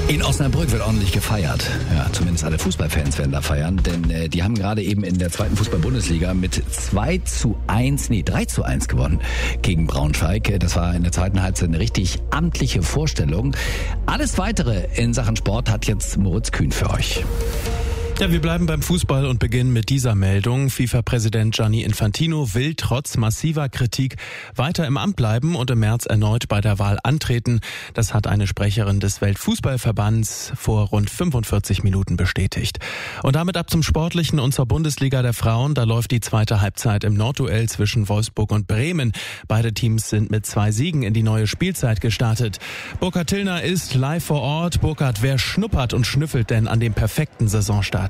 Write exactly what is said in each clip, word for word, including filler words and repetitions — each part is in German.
In Osnabrück wird ordentlich gefeiert. Ja, zumindest alle Fußballfans werden da feiern, denn äh, die haben gerade eben in der zweiten Fußball-Bundesliga mit zwei zu eins, nee, drei zu eins gewonnen gegen Braunschweig. Das war in der zweiten Halbzeit eine richtig amtliche Vorstellung. Alles Weitere in Sachen Sport hat jetzt Moritz Kühn für euch. Ja, wir bleiben beim Fußball und beginnen mit dieser Meldung. FIFA-Präsident Gianni Infantino will trotz massiver Kritik weiter im Amt bleiben und im März erneut bei der Wahl antreten. Das hat eine Sprecherin des Weltfußballverbands vor rund fünfundvierzig Minuten bestätigt. Und damit ab zum Sportlichen und zur Bundesliga der Frauen. Da läuft die zweite Halbzeit im Nordduell zwischen Wolfsburg und Bremen. Beide Teams sind mit zwei Siegen in die neue Spielzeit gestartet. Burkhard Tillner ist live vor Ort. Burkhard, wer schnuppert und schnüffelt denn an dem perfekten Saisonstart?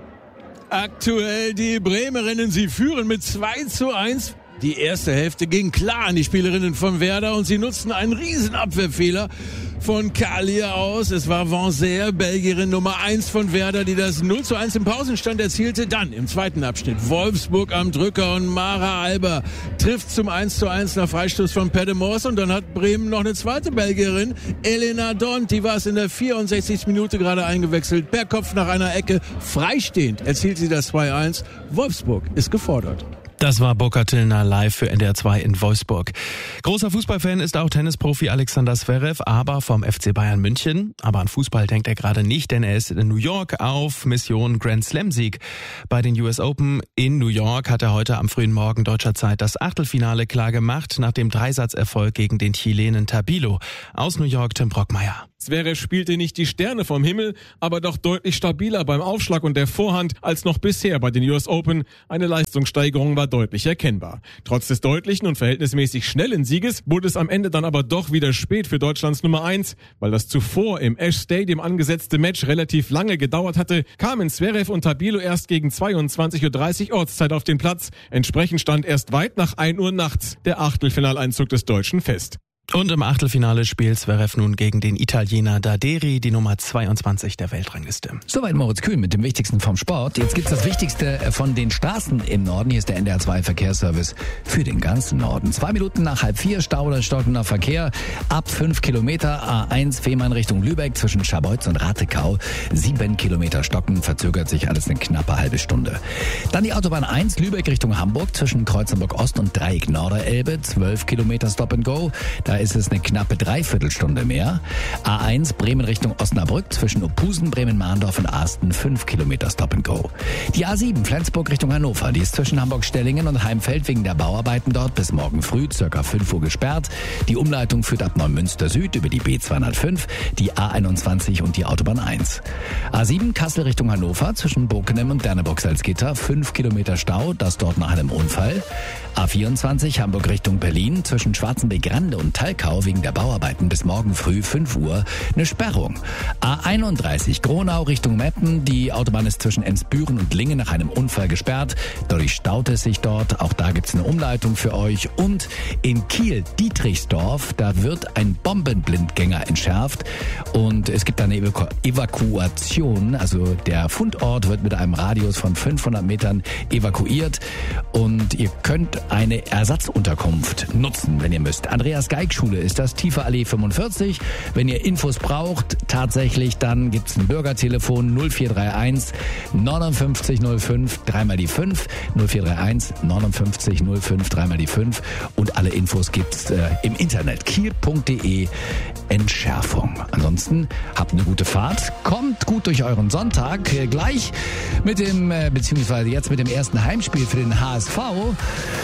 Aktuell die Bremerinnen, sie führen mit zwei zu eins. Die erste Hälfte ging klar an die Spielerinnen von Werder und sie nutzten einen riesen Abwehrfehler von Kalia aus. Es war Vanzer, Belgierin Nummer eins von Werder, die das null zu eins im Pausenstand erzielte. Dann im zweiten Abschnitt Wolfsburg am Drücker und Mara Alba trifft zum eins zu eins nach Freistoß von Pedemos. Und dann hat Bremen noch eine zweite Belgierin, Elena Dont, die war es in der vierundsechzigsten Minute gerade eingewechselt. Per Kopf nach einer Ecke, freistehend erzielt sie das zwei eins. Wolfsburg ist gefordert. Das war Burkhard Tillner live für N D R zwei in Wolfsburg. Großer Fußballfan ist auch Tennisprofi Alexander Zverev, aber vom F C Bayern München. Aber an Fußball denkt er gerade nicht, denn er ist in New York auf Mission Grand Slam Sieg. Bei den U S Open in New York hat er heute am frühen Morgen deutscher Zeit das Achtelfinale klar gemacht, nach dem Dreisatzerfolg gegen den Chilenen Tabilo. Aus New York Tim Brockmeier. Zverev spielte nicht die Sterne vom Himmel, aber doch deutlich stabiler beim Aufschlag und der Vorhand als noch bisher bei den U S Open. Eine Leistungssteigerung war deutlich erkennbar. Trotz des deutlichen und verhältnismäßig schnellen Sieges wurde es am Ende dann aber doch wieder spät für Deutschlands Nummer eins. Weil das zuvor im Ash Stadium angesetzte Match relativ lange gedauert hatte, kamen Zverev und Tabilo erst gegen zweiundzwanzig Uhr dreißig Ortszeit auf den Platz. Entsprechend stand erst weit nach ein Uhr nachts der Achtelfinaleinzug des Deutschen fest. Und im Achtelfinale spielt Zverev nun gegen den Italiener Daderi, die Nummer zweiundzwanzig der Weltrangliste. Soweit Moritz Kühn mit dem Wichtigsten vom Sport. Jetzt gibt's das Wichtigste von den Straßen im Norden. Hier ist der N D R zwei Verkehrsservice für den ganzen Norden. Zwei Minuten nach halb vier, Stau oder stockender Verkehr. Ab fünf Kilometer A eins Fehmarn Richtung Lübeck zwischen Scharbeutz und Ratekau. Sieben Kilometer stocken, verzögert sich alles eine knappe halbe Stunde. Dann die Autobahn eins Lübeck Richtung Hamburg zwischen Kreuzenburg Ost und Dreieck Norderelbe. Zwölf Kilometer Stop and Go. Da ist es eine knappe Dreiviertelstunde mehr. A eins Bremen Richtung Osnabrück zwischen Ophusen, Bremen-Mahndorf und Asten fünf Kilometer Stop and Go. Die A sieben Flensburg Richtung Hannover, die ist zwischen Hamburg-Stellingen und Heimfeld wegen der Bauarbeiten dort bis morgen früh circa fünf Uhr gesperrt. Die Umleitung führt ab Neumünster Süd über die B zweihundertfünf, die A einundzwanzig und die Autobahn eins. A sieben Kassel Richtung Hannover zwischen Bokenem und Derneburg-Salzgitter fünf Kilometer Stau, das dort nach einem Unfall. A vierundzwanzig Hamburg Richtung Berlin zwischen Schwarzenbeck-Rande und Talkau wegen der Bauarbeiten bis morgen früh fünf Uhr eine Sperrung. A einunddreißig Gronau Richtung Meppen, die Autobahn ist zwischen Ensbüren und Lingen nach einem Unfall gesperrt. Dadurch staut es sich dort, auch da gibt's eine Umleitung für euch. Und in Kiel Dietrichsdorf, da wird ein Bombenblindgänger entschärft und es gibt eine Evaku- Evakuation, also der Fundort wird mit einem Radius von fünfhundert Metern evakuiert und ihr könnt eine Ersatzunterkunft nutzen, wenn ihr müsst. Andreas Geig Schule ist das, Tiefer Allee fünfundvierzig. Wenn ihr Infos braucht, tatsächlich, dann gibt's ein Bürgertelefon null vier drei eins neunundfünfzig null fünf, dreimal die fünf, null vier drei eins neunundfünfzig null fünf, dreimal die fünf und alle Infos gibt's äh, im Internet, kiel punkt de Entschärfung. Ansonsten habt eine gute Fahrt, kommt gut durch euren Sonntag, äh, gleich mit dem, äh, beziehungsweise jetzt mit dem ersten Heimspiel für den H S V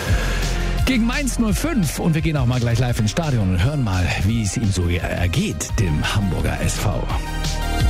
gegen Mainz null fünf und wir gehen auch mal gleich live ins Stadion und hören mal, wie es ihm so ergeht, dem Hamburger S V.